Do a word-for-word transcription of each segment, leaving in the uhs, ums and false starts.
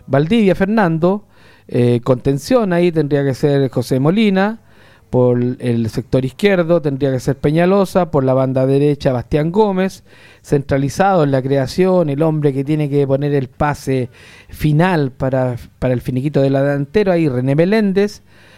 Valdivia, Fernando. Eh, contención ahí tendría que ser José Molina. Por el sector izquierdo tendría que ser Peñalosa, por la banda derecha Bastián Gómez, centralizado en la creación, el hombre que tiene que poner el pase final para, para el finiquito del delantero, ahí René Meléndez,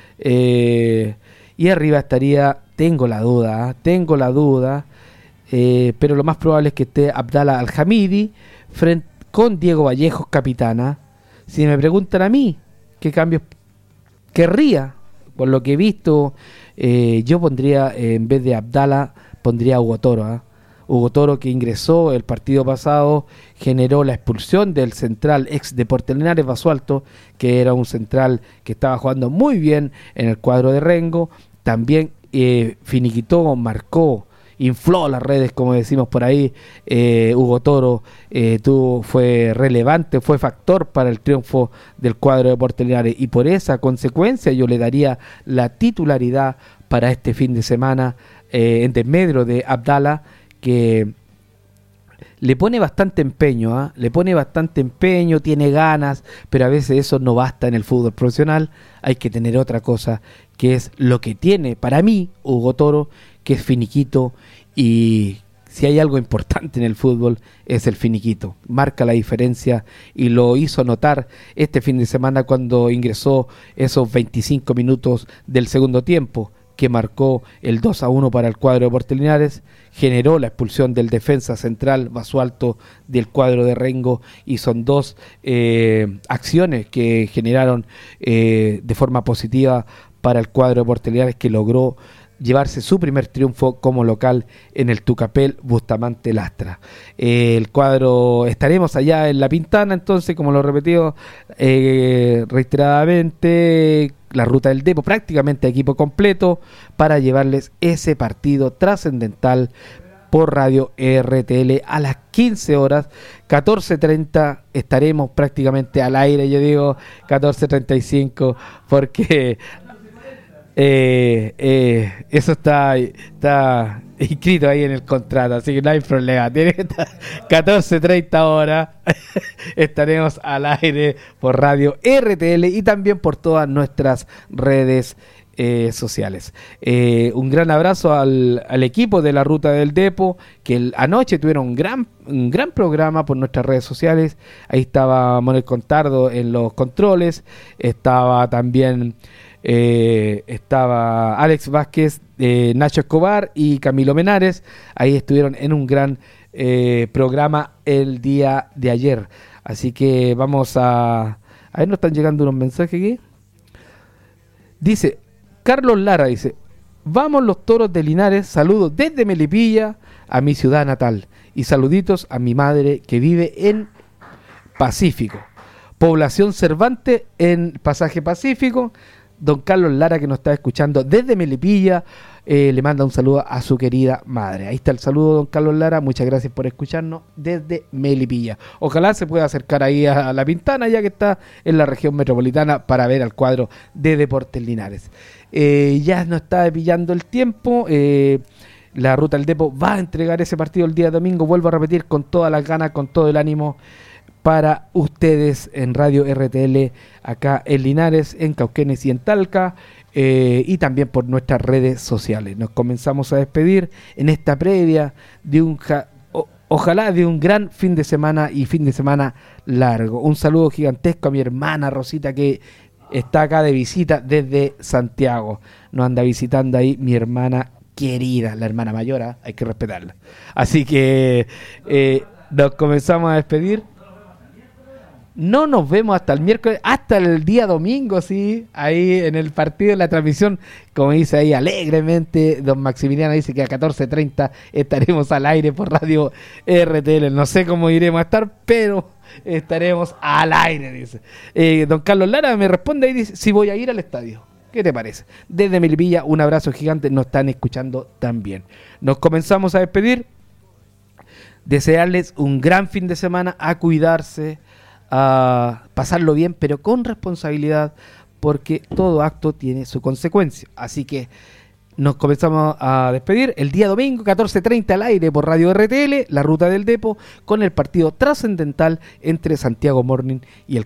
eh, y arriba estaría, tengo la duda, ¿eh? tengo la duda, eh, pero lo más probable es que esté Abdallah Al-Hamidi frente, con Diego Vallejos capitana. Si me preguntan a mí qué cambios querría, por lo que he visto, eh, yo pondría, eh, en vez de Abdallah, pondría a Hugo Toro. ¿eh? Hugo Toro, que ingresó el partido pasado, generó la expulsión del central ex Deportes Linares, Basualto, que era un central que estaba jugando muy bien en el cuadro de Rengo. También eh, finiquitó, marcó, infló las redes, como decimos por ahí. eh, Hugo Toro eh, tuvo, fue relevante, fue factor para el triunfo del cuadro de Deportes Linares, y por esa consecuencia yo le daría la titularidad para este fin de semana eh, en desmedro de Abdallah, que le pone bastante empeño, ¿eh? le pone bastante empeño, tiene ganas, pero a veces eso no basta en el fútbol profesional. Hay que tener otra cosa, que es lo que tiene para mí Hugo Toro, que es finiquito, y si hay algo importante en el fútbol es el finiquito, marca la diferencia, y lo hizo notar este fin de semana cuando ingresó esos veinticinco minutos del segundo tiempo, que marcó el dos a uno para el cuadro de Deportes Linares, generó la expulsión del defensa central Basualto del cuadro de Rengo, y son dos eh, acciones que generaron eh, de forma positiva para el cuadro de Deportes Linares, que logró llevarse su primer triunfo como local en el Tucapel Bustamante Lastra. Eh, el cuadro, estaremos allá en La Pintana, entonces, como lo he repetido eh, reiteradamente, la ruta del Depo, prácticamente equipo completo, para llevarles ese partido trascendental por Radio R T L a las quince horas, catorce treinta estaremos prácticamente al aire. Yo digo catorce treinta y cinco porque Eh, eh, eso está, está inscrito ahí en el contrato, así que no hay problema. Tiene que estar catorce treinta horas. Estaremos al aire por Radio R T L y también por todas nuestras redes eh, sociales. Eh, un gran abrazo al, al equipo de la Ruta del Depo, que el, anoche tuvieron un gran, un gran programa por nuestras redes sociales. Ahí estaba Manuel Contardo en los controles, estaba también Eh, estaba Alex Vázquez, eh, Nacho Escobar y Camilo Menares. Ahí estuvieron en un gran eh, programa el día de ayer. Así que vamos a... A ver, nos están llegando unos mensajes aquí. Dice, Carlos Lara, dice, vamos los Toros de Linares, saludos desde Melipilla a mi ciudad natal, y saluditos a mi madre que vive en Pacífico, población Cervantes, en Pasaje Pacífico. Don Carlos Lara, que nos está escuchando desde Melipilla, eh, le manda un saludo a su querida madre. Ahí está el saludo, don Carlos Lara, muchas gracias por escucharnos desde Melipilla. Ojalá se pueda acercar ahí a La Pintana, ya que está en la región metropolitana, para ver al cuadro de Deportes Linares. Eh, ya nos está pillando el tiempo. eh, la Ruta del Depo va a entregar ese partido el día domingo, vuelvo a repetir, con todas las ganas, con todo el ánimo, para ustedes en Radio R T L, acá en Linares, en Cauquenes y en Talca, eh, y también por nuestras redes sociales. Nos comenzamos a despedir en esta previa de un ja, o, ojalá de un gran fin de semana, y fin de semana largo. Un saludo gigantesco a mi hermana Rosita, que está acá de visita desde Santiago. Nos anda visitando ahí mi hermana querida, la hermana mayor, ¿eh? Hay que respetarla. Así que eh, nos comenzamos a despedir. No nos vemos hasta el miércoles, hasta el día domingo, sí, ahí en el partido, en la transmisión, como dice ahí alegremente don Maximiliano, dice que a catorce treinta estaremos al aire por Radio R T L. No sé cómo iremos a estar, pero estaremos al aire, dice. Eh, don Carlos Lara me responde y dice, si voy a ir al estadio. ¿Qué te parece? Desde Melipilla, un abrazo gigante, nos están escuchando también. Nos comenzamos a despedir, desearles un gran fin de semana, a cuidarse, a pasarlo bien, pero con responsabilidad, porque todo acto tiene su consecuencia. Así que nos comenzamos a despedir el día domingo, catorce treinta al aire por Radio R T L, la Ruta del Depo, con el partido trascendental entre Santiago Morning y el